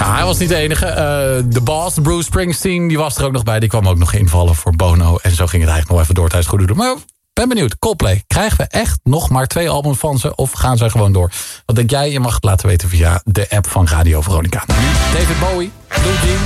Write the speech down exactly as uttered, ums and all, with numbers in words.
Ja, hij was niet de enige. Uh, de boss, Bruce Springsteen, die was er ook nog bij. Die kwam ook nog invallen voor Bono. En zo ging het eigenlijk nog even door tijdens het goede doen. Maar ben benieuwd, Coldplay, krijgen we echt nog maar twee albums van ze? Of gaan ze gewoon door? Wat denk jij? Je mag het laten weten via de app van Radio Veronica. Nu David Bowie, Blue Jean.